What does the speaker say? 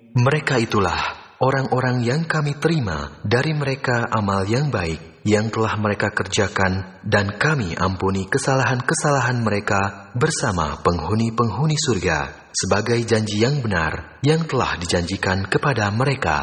Mereka itulah orang-orang yang kami terima dari mereka amal yang baik yang telah mereka kerjakan, dan kami ampuni kesalahan-kesalahan mereka bersama penghuni-penghuni surga sebagai janji yang benar yang telah dijanjikan kepada mereka.